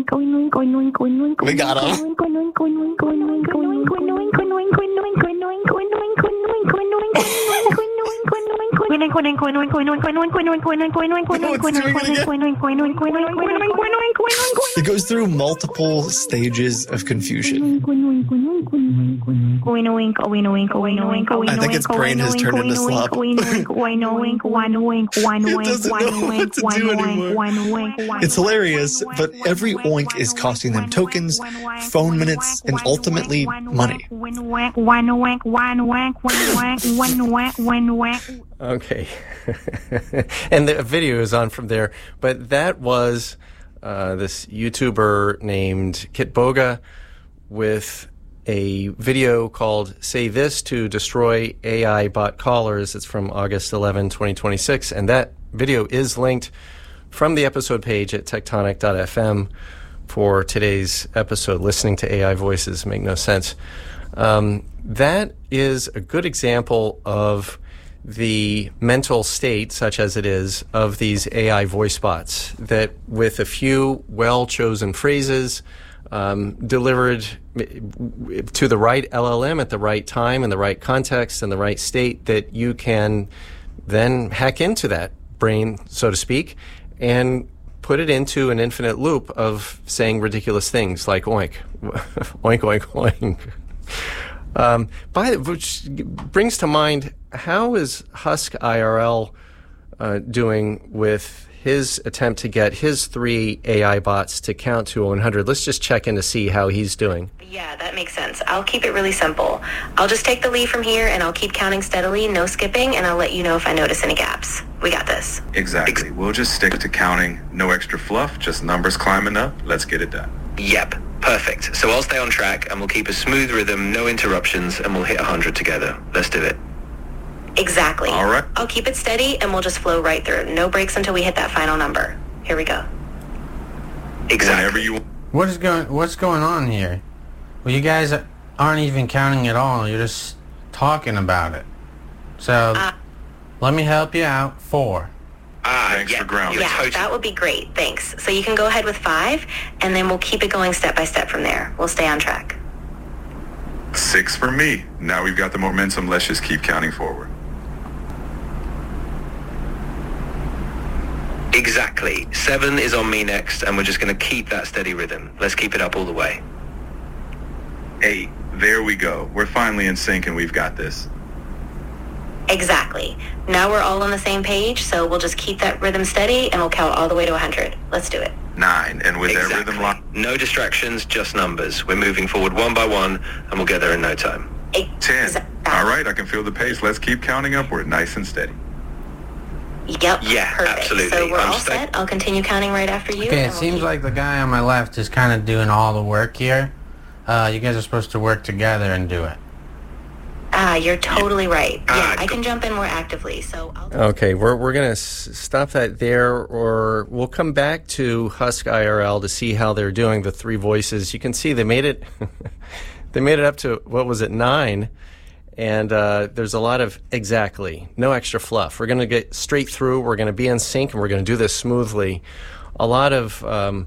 We got him. It goes through multiple stages of confusion. I think its brain has turned into slop. It doesn't know what to do anymore. It's hilarious, but every oink is costing them tokens, phone minutes, and ultimately money. Okay. And the video is on from there. But that was this YouTuber named Kitboga with a video called Say This to Destroy AI Bot Callers. It's from August 11, 2026. And that video is linked from the episode page at tectonic.fm for today's episode, Listening to AI Voices Make No Sense. That is a good example of the mental state, such as it is, of these AI voice bots that with a few well-chosen phrases delivered to the right LLM at the right time, in the right context, in the right state, that you can then hack into that brain, so to speak, and put it into an infinite loop of saying ridiculous things like oink, oink, oink, oink. Which brings to mind, how is Husk IRL doing with his attempt to get his 3 AI bots to count to 100? Let's just check in to see how he's doing. Yeah, that makes sense. I'll keep it really simple. I'll just take the lead from here, and I'll keep counting steadily, no skipping, and I'll let you know if I notice any gaps. We got this. Exactly. We'll just stick to counting. No extra fluff, just numbers climbing up. Let's get it done. Yep, perfect. So I'll stay on track, and we'll keep a smooth rhythm, no interruptions, and we'll hit 100 together. Let's do it. Exactly. All right. I'll keep it steady, and we'll just flow right through. No breaks until we hit that final number. Here we go. Exactly. Whenever you... What's going on here? Well, you guys aren't even counting at all. You're just talking about it. So, let me help you out. 4. Thanks for grounding. Yeah, that would be great. Thanks. So you can go ahead with 5, and then we'll keep it going step by step from there. We'll stay on track. 6 for me. Now we've got the momentum. Let's just keep counting forward. Exactly. 7 is on me next, and we're just going to keep that steady rhythm. Let's keep it up all the way. 8. There we go. We're finally in sync, and we've got this. Exactly. Now we're all on the same page, so we'll just keep that rhythm steady, and we'll count all the way to 100. Let's do it. 9. And with Exactly. that rhythm lock... No distractions, just numbers. We're moving forward one by one, and we'll get there in no time. 10. All right, I can feel the pace. Let's keep counting upward, nice and steady. Yep. Yeah, perfect. absolutely. So we're I'm all set. I'll continue counting right after you. Okay, it seems like the guy on my left is kind of doing all the work here. You guys are supposed to work together and do it. You're totally right. Yeah, I can jump in more actively. So Okay, we're going to stop that there, or we'll come back to Husk IRL to see how they're doing the 3 voices. You can see they made it they made it up to, what was it, 9, and there's a lot of exactly, no extra fluff. We're going to get straight through, we're going to be in sync, and we're going to do this smoothly. A lot of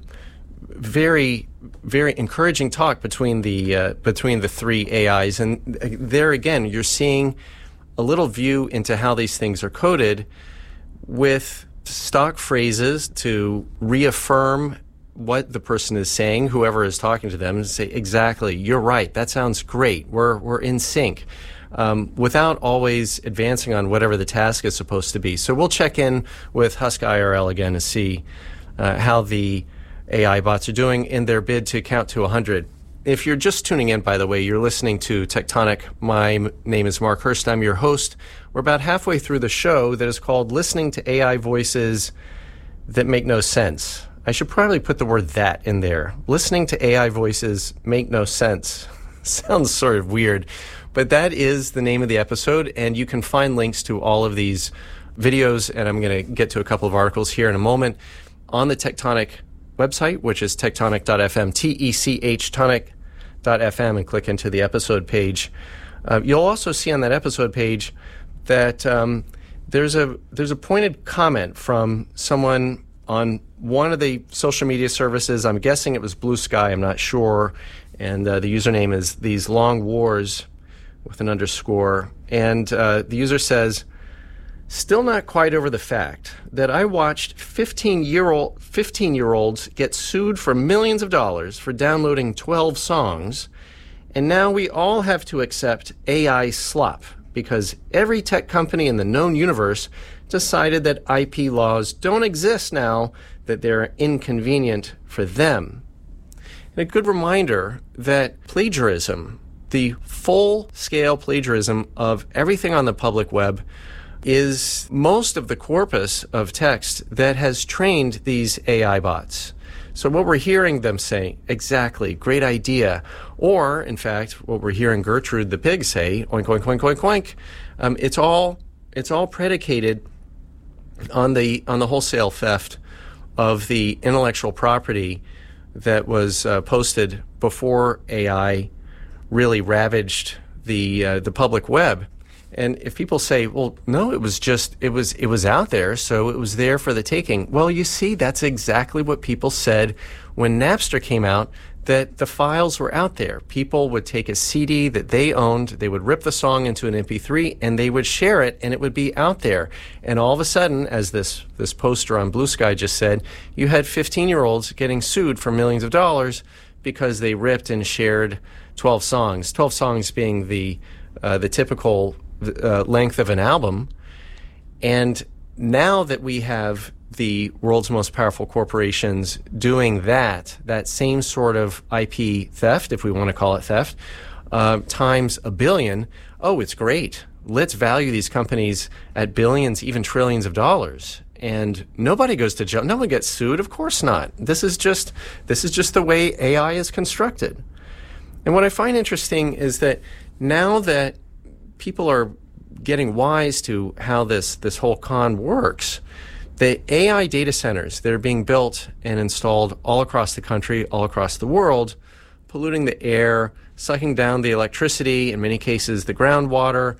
very, very encouraging talk between the 3 AIs, and there again, you're seeing a little view into how these things are coded with stock phrases to reaffirm what the person is saying, whoever is talking to them, and say, exactly, you're right, that sounds great, we're in sync, without always advancing on whatever the task is supposed to be. So we'll check in with Husk IRL again to see how the AI bots are doing in their bid to count to 100. If you're just tuning in, by the way, you're listening to Tectonic. My name is Mark Hurst. I'm your host. We're about halfway through the show that is called Listening to AI Voices That Make No Sense. I should probably put the word "that" in there. Listening to AI voices make no sense. Sounds sort of weird, but that is the name of the episode, and you can find links to all of these videos, and I'm going to get to a couple of articles here in a moment, on the Tectonic website, which is tectonic.fm, T-E-C-H, tonic.fm, and click into the episode page. You'll also see on that episode page that there's a pointed comment from someone on one of the social media services. I'm guessing it was Blue Sky. I'm not sure. And the username is These Long Wars with an underscore. And the user says, still not quite over the fact that I watched 15-year-olds get sued for millions of dollars for downloading 12 songs, and now we all have to accept AI slop because every tech company in the known universe decided that IP laws don't exist now, that they're inconvenient for them. And a good reminder that plagiarism, the full-scale plagiarism of everything on the public web, is most of the corpus of text that has trained these AI bots. So what we're hearing them say, exactly, great idea, or in fact, what we're hearing Gertrude the pig say, oink, oink, oink, oink, oink, it's all predicated on the wholesale theft of the intellectual property that was posted before AI really ravaged the public web. And if people say, well, no, it was out there, so it was there for the taking. Well, you see, that's exactly what people said when Napster came out, that the files were out there. People would take a CD that they owned, they would rip the song into an MP3, and they would share it, and it would be out there. And all of a sudden, as this poster on Blue Sky just said, you had 15-year-olds getting sued for millions of dollars because they ripped and shared 12 songs. 12 songs being the typical length of an album. And now that we have the world's most powerful corporations doing that same sort of IP theft, if we want to call it theft, times a billion, it's great. Let's value these companies at billions, even trillions of dollars. And nobody goes to jail. No one gets sued. Of course not. This is just the way AI is constructed. And what I find interesting is that now that people are getting wise to how this whole con works, the AI data centers that are being built and installed all across the country, all across the world, polluting the air, sucking down the electricity, in many cases the groundwater,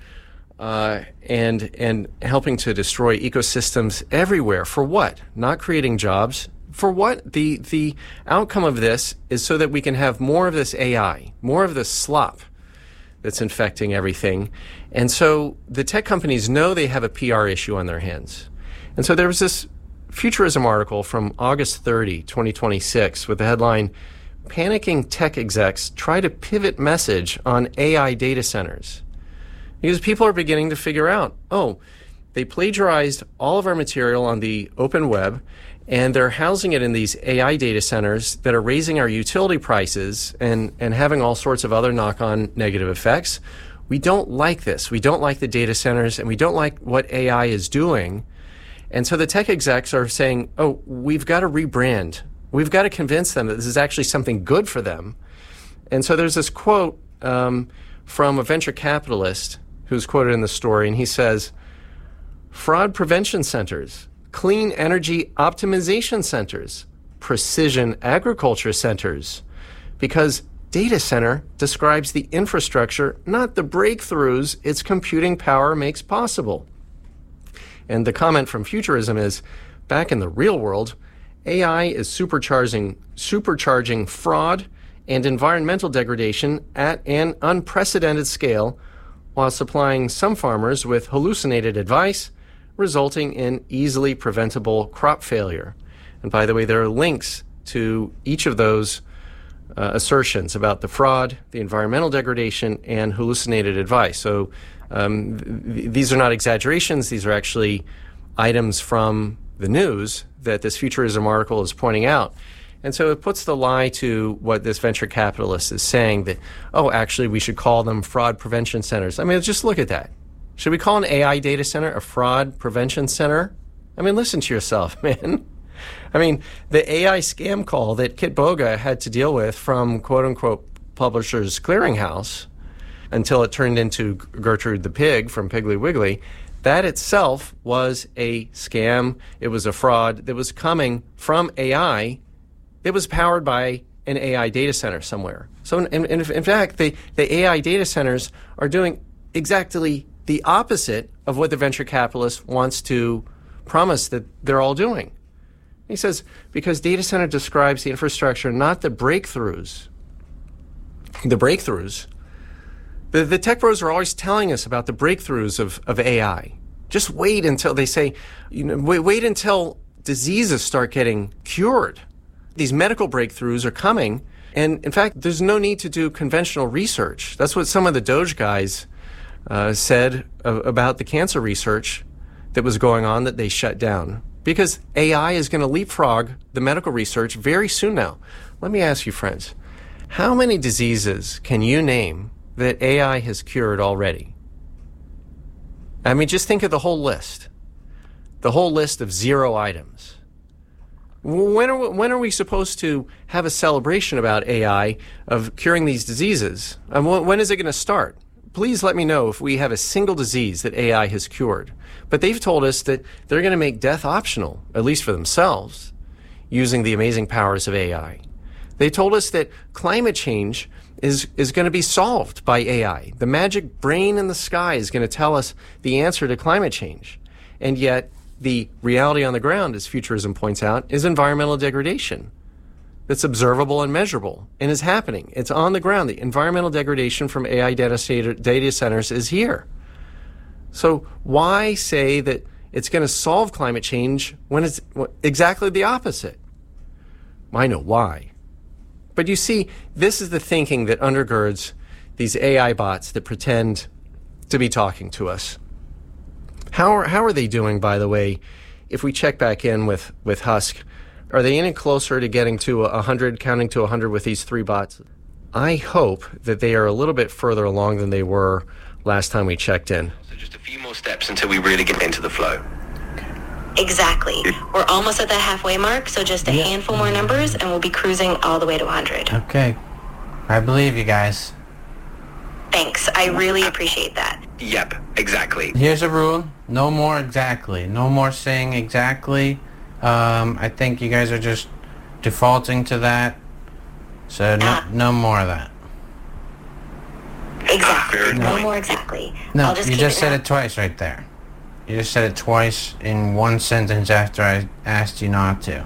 and helping to destroy ecosystems everywhere. For what? Not creating jobs. For what? The outcome of this is so that we can have more of this AI, more of this slop that's infecting everything. And so the tech companies know they have a PR issue on their hands. And so there was this Futurism article from August 30, 2026, with the headline, Panicking Tech Execs Try to Pivot Message on AI Data Centers. Because people are beginning to figure out, they plagiarized all of our material on the open web, and they're housing it in these AI data centers that are raising our utility prices and having all sorts of other knock-on negative effects. We don't like this. We don't like the data centers, and we don't like what AI is doing. And so the tech execs are saying, we've got to rebrand. We've got to convince them that this is actually something good for them. And so there's this quote from a venture capitalist who's quoted in the story, and he says, fraud prevention centers, clean energy optimization centers, precision agriculture centers, because data center describes the infrastructure, not the breakthroughs its computing power makes possible. And the comment from Futurism is, back in the real world, AI is supercharging fraud and environmental degradation at an unprecedented scale, while supplying some farmers with hallucinated advice, resulting in easily preventable crop failure. And by the way, there are links to each of those assertions about the fraud, the environmental degradation, and hallucinated advice. So these are not exaggerations. These are actually items from the news that this Futurism article is pointing out. And so it puts the lie to what this venture capitalist is saying, that, actually we should call them fraud prevention centers. I mean, just look at that. Should we call an AI data center a fraud prevention center? I mean, listen to yourself, man. I mean, the AI scam call that Kit Boga had to deal with from quote-unquote Publishers Clearinghouse until it turned into Gertrude the Pig from Piggly Wiggly, that itself was a scam. It was a fraud that was coming from AI that was powered by an AI data center somewhere. So in fact, the AI data centers are doing exactly the opposite of what the venture capitalist wants to promise that they're all doing. He says, because data center describes the infrastructure, not the breakthroughs. The breakthroughs. The tech bros are always telling us about the breakthroughs of AI. Just wait until they say, wait until diseases start getting cured. These medical breakthroughs are coming. And in fact, there's no need to do conventional research. That's what some of the Doge guys said about the cancer research that was going on that they shut down. Because AI is going to leapfrog the medical research very soon now. Let me ask you, friends, how many diseases can you name that AI has cured already? I mean, just think of the whole list. The whole list of 0 items. When are we supposed to have a celebration about AI of curing these diseases? When is it going to start? Please let me know if we have a single disease that AI has cured. But they've told us that they're going to make death optional, at least for themselves, using the amazing powers of AI. They told us that climate change is going to be solved by AI. The magic brain in the sky is going to tell us the answer to climate change. And yet, the reality on the ground, as Futurism points out, is environmental degradation that's observable and measurable and is happening. It's on the ground. The environmental degradation from AI data centers is here. So why say that it's going to solve climate change when it's exactly the opposite? I know why. But you see, this is the thinking that undergirds these AI bots that pretend to be talking to us. How are they doing, by the way, if we check back in with Husk? Are they any closer to getting to 100, counting to 100 with these 3 bots? I hope that they are a little bit further along than they were last time we checked in. So just a few more steps until we really get into the flow. Exactly. We're almost at the halfway mark, so just a handful more numbers and we'll be cruising all the way to 100. Okay. I believe you guys. Thanks. I really appreciate that. Yep, exactly. Here's a rule. No more exactly. No more saying exactly. I think you guys are just defaulting to that. So no more of that. Exactly. No more exactly. No, you just said it twice right there. You just said it twice in one sentence after I asked you not to.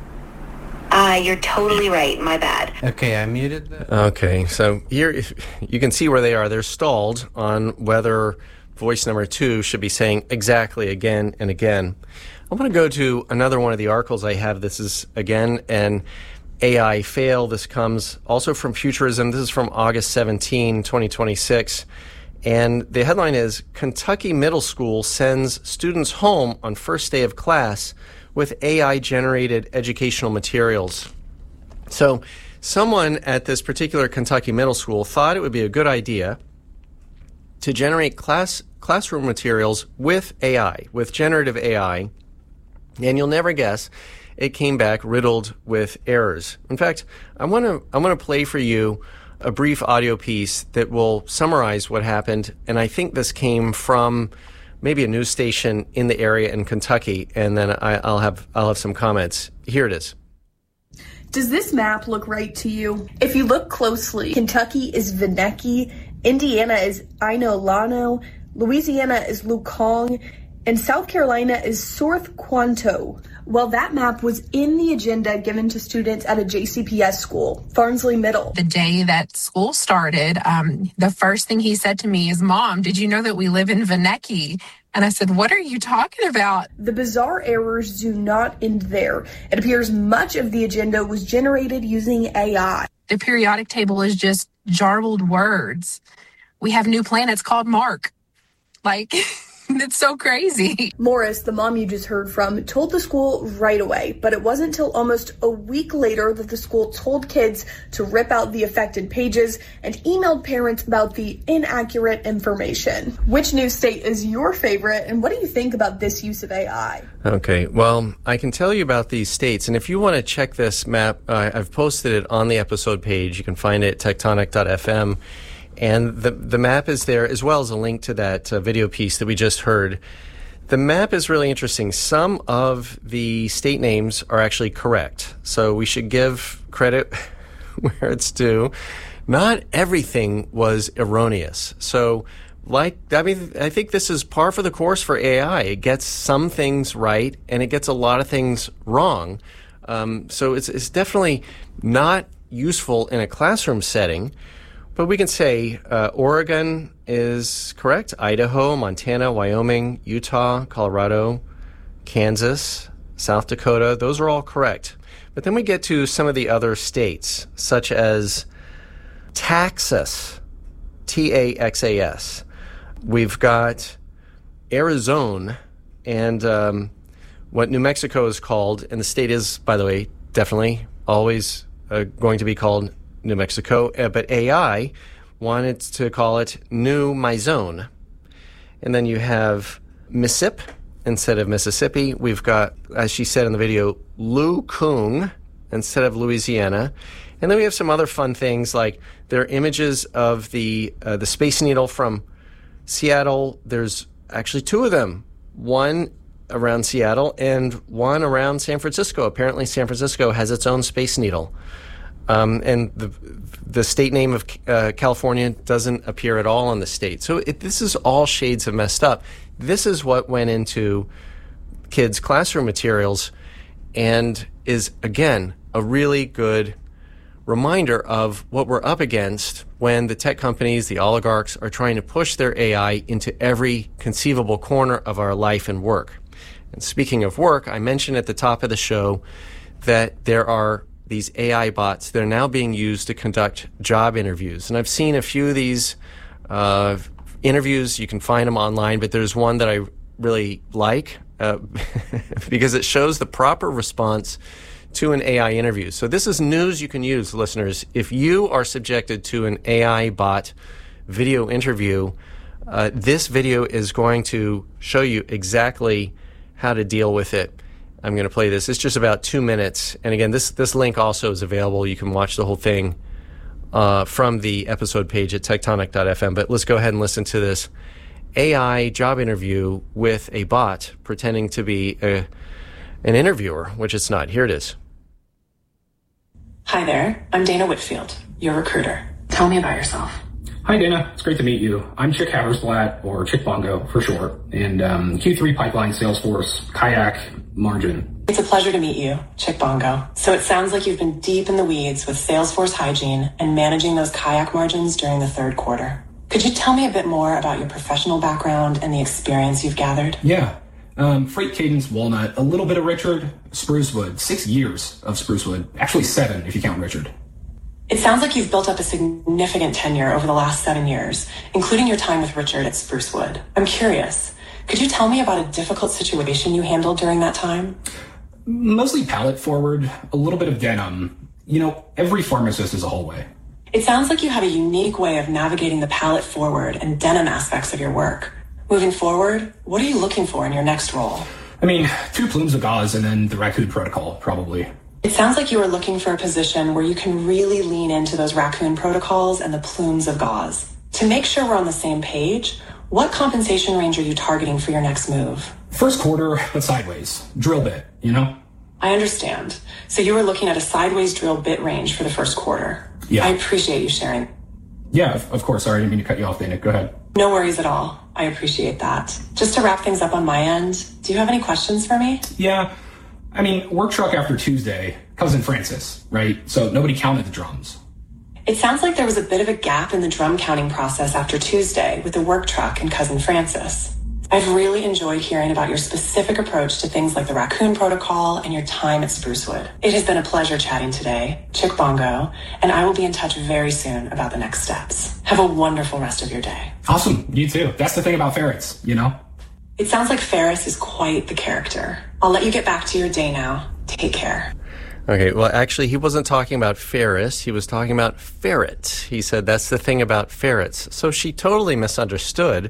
You're totally right. My bad. Okay, I muted that. Okay, so here you can see where they are. They're stalled on whether voice number 2 should be saying exactly again and again. I want to go to another one of the articles I have. This is, again, an AI fail. This comes also from Futurism. This is from August 17, 2026. And the headline is, Kentucky Middle School sends students home on first day of class with AI-generated educational materials. So someone at this particular Kentucky middle school thought it would be a good idea to generate classroom materials with AI, with generative AI, and you'll never guess, it came back riddled with errors. In fact, I want to play for you a brief audio piece that will summarize what happened, and I think this came from maybe a news station in the area in Kentucky, and then I'll have some comments. Here it is. Does this map look right to you? If you look closely, Kentucky is Vinecki, Indiana is Inolano, Louisiana is Lukong, and South Carolina is South Quanto. Well, that map was in the agenda given to students at a JCPS school, Farnsley Middle. The day that school started, the first thing he said to me is, Mom, did you know that we live in Vinecki? And I said, what are you talking about? The bizarre errors do not end there. It appears much of the agenda was generated using AI. The periodic table is just jarbled words. We have new planets called Mark. It's so crazy. Morris, the mom you just heard from, told the school right away, but it wasn't until almost a week later that the school told kids to rip out the affected pages and emailed parents about the inaccurate information. Which news state is your favorite, and what do you think about this use of AI? Okay, well, I can tell you about these states, and if you want to check this map, I've posted it on the episode page. You can find it at tectonic.fm. And the map is there, as well as a link to that video piece that we just heard. The map is really interesting. Some of the state names are actually correct, so we should give credit where it's due. Not everything was erroneous. So I think this is par for the course for AI. It gets some things right, and it gets a lot of things wrong. So it's definitely not useful in a classroom setting. But we can say Oregon is correct, Idaho, Montana, Wyoming, Utah, Colorado, Kansas, South Dakota, those are all correct. But then we get to some of the other states, such as Texas, Taxas. We've got Arizona, and what New Mexico is called, and the state is, by the way, definitely always going to be called New Mexico, but AI wanted to call it New Mizone. And then you have Mississippi instead of Mississippi. We've got, as she said in the video, Lu Kung instead of Louisiana. And then we have some other fun things, like there are images of the Space Needle from Seattle. There's actually two of them, one around Seattle and one around San Francisco. Apparently San Francisco has its own Space Needle. And the state name of California doesn't appear at all on the state. So this is all shades of messed up. This is what went into kids' classroom materials and is, again, a really good reminder of what we're up against when the tech companies, the oligarchs, are trying to push their AI into every conceivable corner of our life and work. And speaking of work, I mentioned at the top of the show that there are these AI bots that are now being used to conduct job interviews. And I've seen a few of these interviews. You can find them online, but there's one that I really like because it shows the proper response to an AI interview. So this is news you can use, listeners. If you are subjected to an AI bot video interview, this video is going to show you exactly how to deal with it. I'm going to play this. It's just about 2 minutes. And again, this link also is available. You can watch the whole thing from the episode page at tectonic.fm. But let's go ahead and listen to this AI job interview with a bot pretending to be an interviewer, which it's not. Here it is. Hi there. I'm Dana Whitfield, your recruiter. Tell me about yourself. Hi, Dana. It's great to meet you. I'm Chick Haversblatt, or Chick Bongo for short, and Q3 Pipeline Salesforce Kayak Margin. It's a pleasure to meet you, Chick Bongo. So it sounds like you've been deep in the weeds with Salesforce hygiene and managing those kayak margins during the third quarter. Could you tell me a bit more about your professional background and the experience you've gathered? Yeah. Freight Cadence, Walnut, a little bit of Richard, Sprucewood, 6 years of Sprucewood, actually 7 if you count Richard. It sounds like you've built up a significant tenure over the last 7 years, including your time with Richard at Sprucewood. I'm curious, could you tell me about a difficult situation you handled during that time? Mostly pallet forward, a little bit of denim. You know, every pharmacist is a hallway. It sounds like you have a unique way of navigating the pallet forward and denim aspects of your work. Moving forward, what are you looking for in your next role? I mean, 2 plumes of gauze and then the raccoon protocol, probably. It sounds like you are looking for a position where you can really lean into those raccoon protocols and the plumes of gauze. To make sure we're on the same page, what compensation range are you targeting for your next move? First quarter, but sideways. Drill bit, you know? I understand. So you were looking at a sideways drill bit range for the first quarter. Yeah. I appreciate you sharing. Yeah, of course. Sorry, I didn't mean to cut you off, Dana. Go ahead. No worries at all. I appreciate that. Just to wrap things up on my end, do you have any questions for me? Yeah. I mean, work truck after Tuesday, Cousin Francis, right? So nobody counted the drums. It sounds like there was a bit of a gap in the drum counting process after Tuesday with the work truck and Cousin Francis. I've really enjoyed hearing about your specific approach to things like the raccoon protocol and your time at Sprucewood. It has been a pleasure chatting today, Chick Bongo, and I will be in touch very soon about the next steps. Have a wonderful rest of your day. Awesome. You too. That's the thing about ferrets, you know? It sounds like Ferris is quite the character. I'll let you get back to your day now. Take care. Okay, well, actually, he wasn't talking about Ferris. He was talking about ferrets. He said, that's the thing about ferrets. So she totally misunderstood,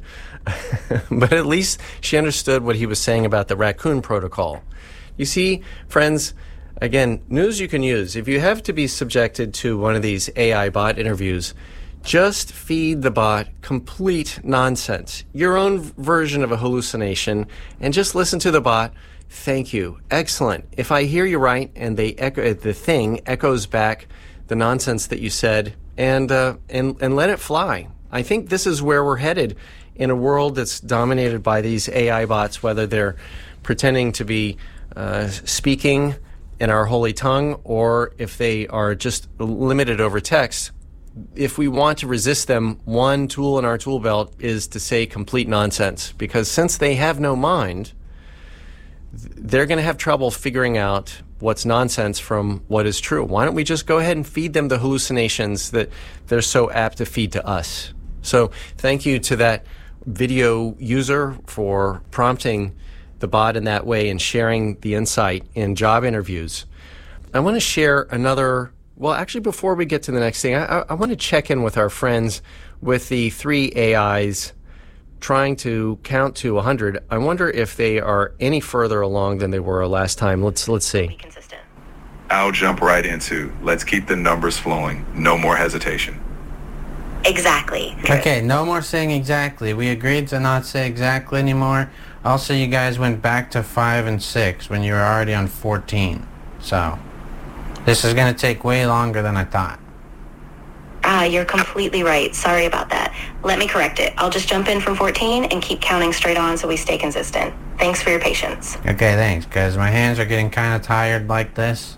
but at least she understood what he was saying about the raccoon protocol. You see, friends, again, news you can use. If you have to be subjected to one of these AI bot interviews, just feed the bot complete nonsense, your own version of a hallucination, and just listen to the bot. Thank you. Excellent. If I hear you right and they echo, the thing echoes back the nonsense that you said, and let it fly. I think this is where we're headed in a world that's dominated by these AI bots, whether they're pretending to be speaking in our holy tongue or if they are just limited over text, if we want to resist them, one tool in our tool belt is to say complete nonsense. Because since they have no mind, they're going to have trouble figuring out what's nonsense from what is true. Why don't we just go ahead and feed them the hallucinations that they're so apt to feed to us? So thank you to that video user for prompting the bot in that way and sharing the insight in job interviews. I want to share another, well, actually before we get to the next thing, I want to check in with our friends with the 3 AIs trying to count to 100. I wonder if they are any further along than they were last time. Let's see. I'll jump right into, let's keep the numbers flowing. No more hesitation. Exactly. Okay, no more saying exactly. We agreed to not say exactly anymore. Also, you guys went back to 5 and 6 when you were already on 14. So, this is going to take way longer than I thought. You're completely right. Sorry about that. Let me correct it. I'll just jump in from 14 and keep counting straight on so we stay consistent. Thanks for your patience. Okay, thanks, because my hands are getting kind of tired like this.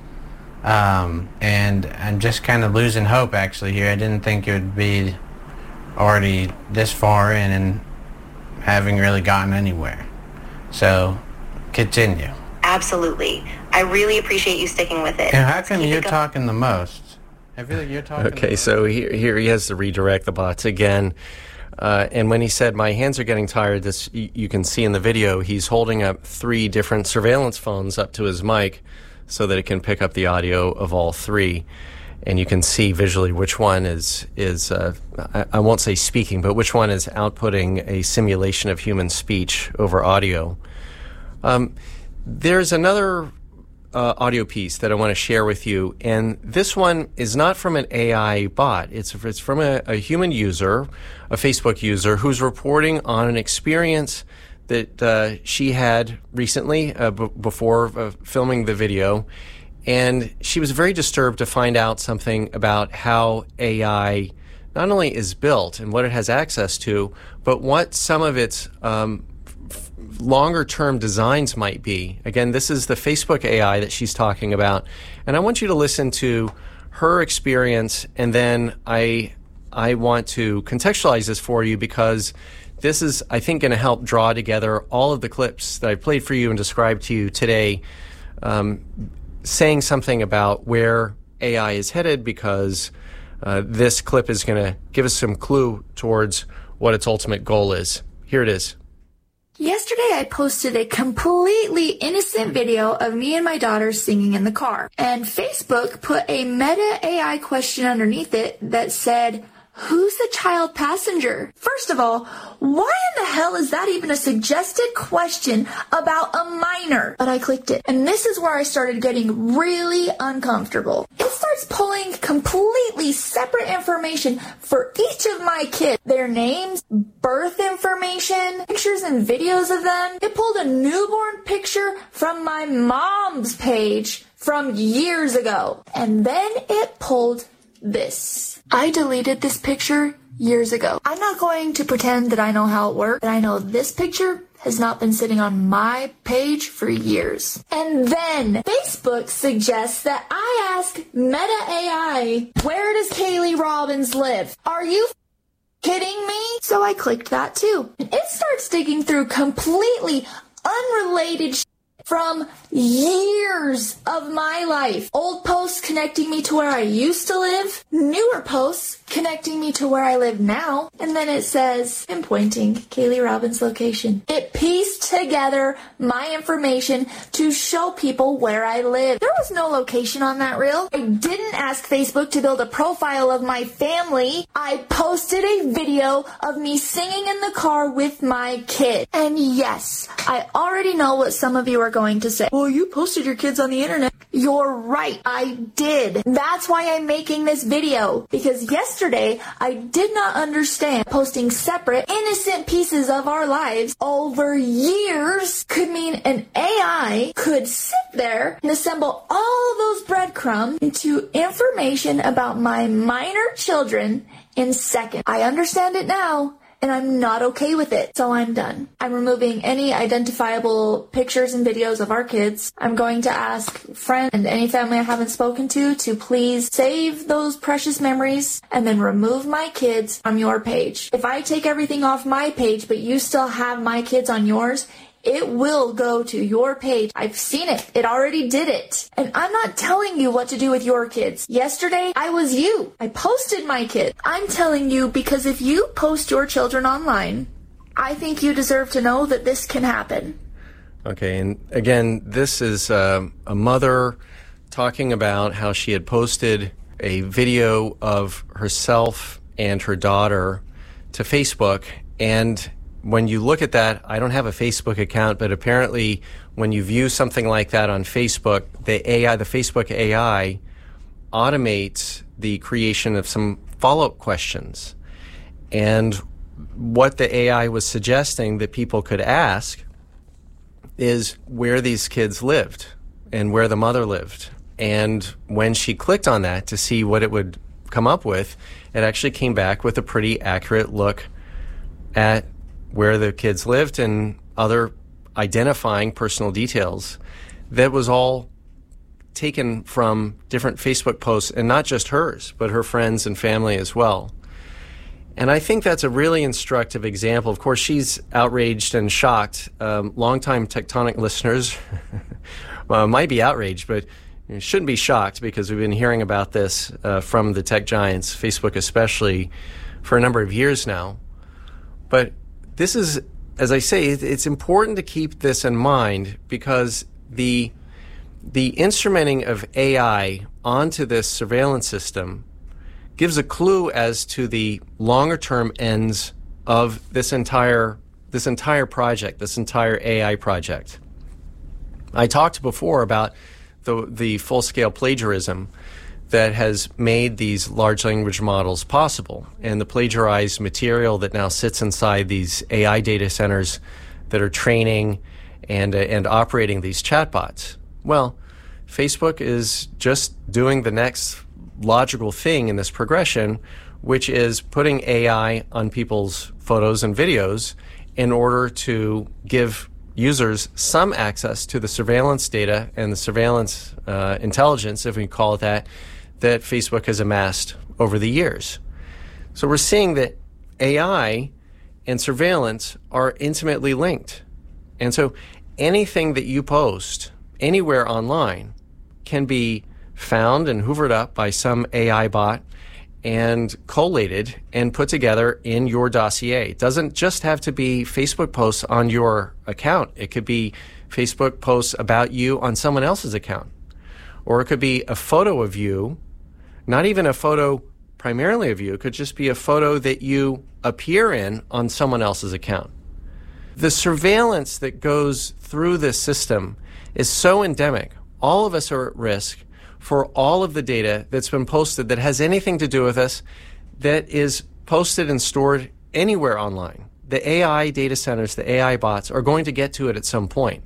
And I'm just kind of losing hope, actually, here. I didn't think it would be already this far in and having really gotten anywhere. So, continue. Absolutely. I really appreciate you sticking with it. And how come you're talking the most? I feel like you're talking. Okay, so here he has to redirect the bots again. And when he said, my hands are getting tired, this you can see in the video, he's holding up 3 different surveillance phones up to his mic so that it can pick up the audio of all 3. And you can see visually which one is I won't say speaking, but which one is outputting a simulation of human speech over audio. There's another audio piece that I want to share with you, and this one is not from an AI bot. It's from a human user, a Facebook user, who's reporting on an experience that she had recently before filming the video, and she was very disturbed to find out something about how AI not only is built and what it has access to, but what some of its longer-term designs might be. Again, this is the Facebook AI that she's talking about, and I want you to listen to her experience, and then I want to contextualize this for you because this is, I think, going to help draw together all of the clips that I played for you and described to you today, saying something about where AI is headed, because this clip is going to give us some clue towards what its ultimate goal is. Here it is. Yesterday, I posted a completely innocent video of me and my daughter singing in the car. And Facebook put a Meta AI question underneath it that said, "Who's the child passenger?" First of all, why in the hell is that even a suggested question about a minor? But I clicked it, and this is where I started getting really uncomfortable. It starts pulling completely separate information for each of my kids. Their names, birth information, pictures and videos of them. It pulled a newborn picture from my mom's page from years ago. And then it pulled this. I deleted this picture years ago. I'm not going to pretend that I know how it works, but I know this picture has not been sitting on my page for years. And then Facebook suggests that I ask Meta AI, where does Kaylee Robbins live? Are you kidding me? So I clicked that too. And it starts digging through completely unrelated from years of my life. Old posts connecting me to where I used to live. Newer posts connecting me to where I live now. And then it says, pinpointing Kaylee Robbins' location. It pieced together my information to show people where I live. There was no location on that reel. I didn't ask Facebook to build a profile of my family. I posted a video of me singing in the car with my kid. And yes, I already know what some of you are going to say. Well, you posted your kids on the internet. You're right, I did. That's why I'm making this video. Because yesterday, I did not understand posting separate, innocent pieces of our lives over years could mean an AI could sit there and assemble all of those breadcrumbs into information about my minor children in seconds. I understand it now. and I'm not okay with it, so I'm done. I'm removing any identifiable pictures and videos of our kids. I'm going to ask friends and any family I haven't spoken to please save those precious memories and then remove my kids from your page. If I take everything off my page, but you still have my kids on yours, it will go to your page. I've seen it. It already did it. And I'm not telling you what to do with your kids. Yesterday, I was you. I posted my kids. I'm telling you because if you post your children online, I think you deserve to know that this can happen. Okay, and again, this is a mother talking about how she had posted a video of herself and her daughter to Facebook, and when you look at that, I don't have a Facebook account, but apparently when you view something like that on Facebook, the Facebook AI automates the creation of some follow-up questions. And what the AI was suggesting that people could ask is where these kids lived and where the mother lived. And when she clicked on that to see what it would come up with, it actually came back with a pretty accurate look at where the kids lived and other identifying personal details that was all taken from different Facebook posts, and not just hers, but her friends and family as well. And I think that's a really instructive example. Of course, she's outraged and shocked. Longtime Tectonic listeners might be outraged, but you shouldn't be shocked because we've been hearing about this from the tech giants, Facebook especially, for a number of years now. But this is, as I say, it's important to keep this in mind because the instrumenting of AI onto this surveillance system gives a clue as to the longer-term ends of this entire project, this entire AI project. I talked before about the full-scale plagiarism that has made these large language models possible, and the plagiarized material that now sits inside these AI data centers that are training and operating these chatbots. Well, Facebook is just doing the next logical thing in this progression, which is putting AI on people's photos and videos in order to give users some access to the surveillance data and the surveillance intelligence, if we call it that Facebook has amassed over the years. So we're seeing that AI and surveillance are intimately linked. And so anything that you post anywhere online can be found and hoovered up by some AI bot and collated and put together in your dossier. It doesn't just have to be Facebook posts on your account. It could be Facebook posts about you on someone else's account. Or it could be a photo of you, not even a photo primarily of you. It could just be a photo that you appear in on someone else's account. The surveillance that goes through this system is so endemic. All of us are at risk for all of the data that's been posted that has anything to do with us, that is posted and stored anywhere online. The AI data centers, the AI bots, are going to get to it at some point.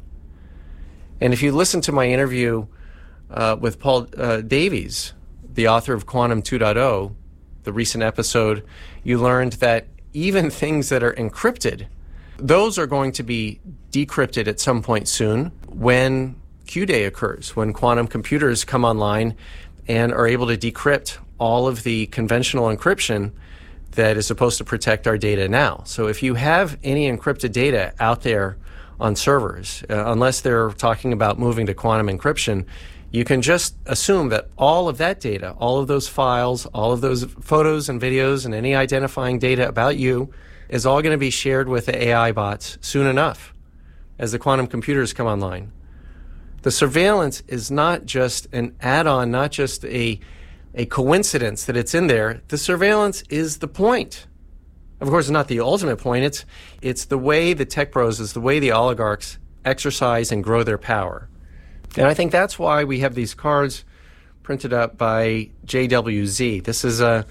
And if you listen to my interview with Paul Davies, the author of Quantum 2.0, the recent episode, you learned that even things that are encrypted, those are going to be decrypted at some point soon when Q-Day occurs, when quantum computers come online and are able to decrypt all of the conventional encryption that is supposed to protect our data now. So if you have any encrypted data out there on servers, unless they're talking about moving to quantum encryption, you can just assume that all of that data, all of those files, all of those photos and videos and any identifying data about you is all going to be shared with the AI bots soon enough as the quantum computers come online. The surveillance is not just an add-on, not just a coincidence that it's in there. The surveillance is the point. Of course, it's not the ultimate point. It's the way the tech bros, it's the way the oligarchs exercise and grow their power. And I think that's why we have these cards printed up by JWZ. This is a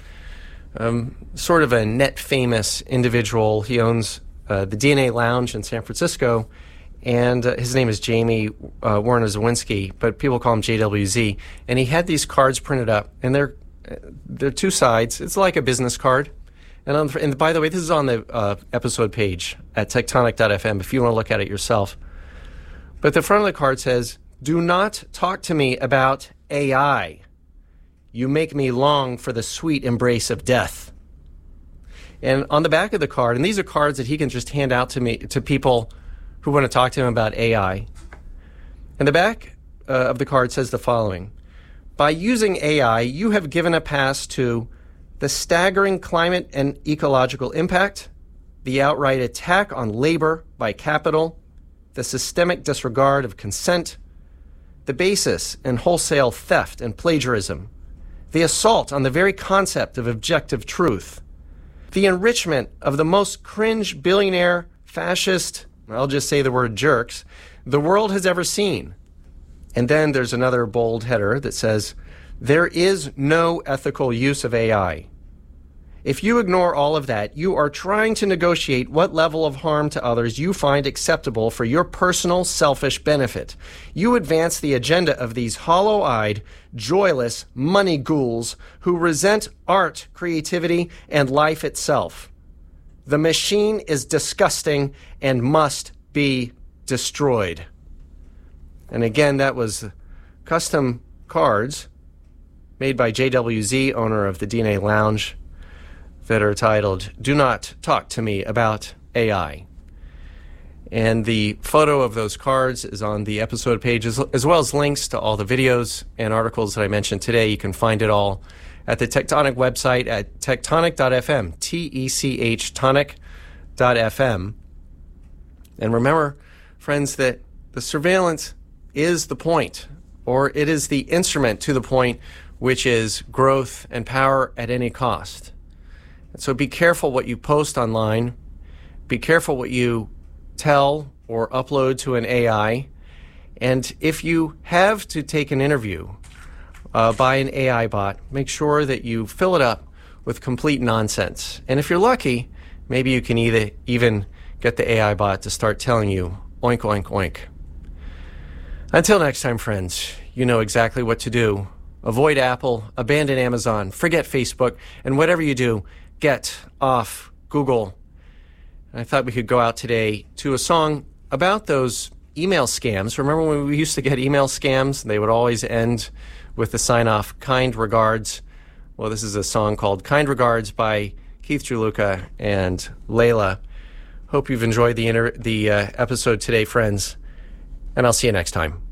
sort of a net famous individual. He owns the DNA Lounge in San Francisco, and his name is Jamie Warner Zawinski, but people call him JWZ. And he had these cards printed up, and they're two sides. It's like a business card. And by the way, this is on the episode page at tectonic.fm if you want to look at it yourself. But the front of the card says, "Do not talk to me about AI. You make me long for the sweet embrace of death." And on the back of the card, and these are cards that he can just hand out to people who want to talk to him about AI. And the back of the card says the following: "By using AI, you have given a pass to the staggering climate and ecological impact, the outright attack on labor by capital, the systemic disregard of consent, the basis and wholesale theft and plagiarism, the assault on the very concept of objective truth, the enrichment of the most cringe billionaire, fascist, I'll just say the word jerks, the world has ever seen." And then there's another bold header that says, "There is no ethical use of AI. If you ignore all of that, you are trying to negotiate what level of harm to others you find acceptable for your personal, selfish benefit. You advance the agenda of these hollow-eyed, joyless money ghouls who resent art, creativity, and life itself. The machine is disgusting and must be destroyed." And again, that was custom cards made by JWZ, owner of the DNA Lounge, that are titled, "Do Not Talk to Me About AI." And the photo of those cards is on the episode page, as well as links to all the videos and articles that I mentioned today. You can find it all at the Tectonic website at tectonic.fm, T-E-C-H, tonic.fm. And remember, friends, that the surveillance is the point, or it is the instrument to the point, which is growth and power at any cost. And so be careful what you post online. Be careful what you tell or upload to an AI. And if you have to take an interview by an AI bot, make sure that you fill it up with complete nonsense. And if you're lucky, maybe you can even get the AI bot to start telling you, oink, oink, oink. Until next time, friends, you know exactly what to do. Avoid Apple, abandon Amazon, forget Facebook, and whatever you do, get off Google. And I thought we could go out today to a song about those email scams. Remember when we used to get email scams? They would always end with the sign-off, "Kind Regards." Well, this is a song called "Kind Regards" by Keith Juluka and Layla. Hope you've enjoyed the episode today, friends, and I'll see you next time.